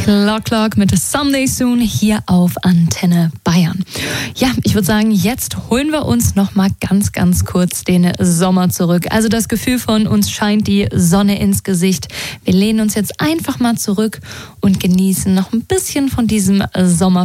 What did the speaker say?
Clock mit Someday Soon hier auf Antenne Bayern. Ja, ich würde sagen, jetzt holen wir uns noch mal ganz kurz den Sommer zurück. Also das Gefühl von uns scheint die Sonne ins Gesicht. Wir lehnen uns jetzt einfach mal zurück und genießen noch ein bisschen von diesem Sommer.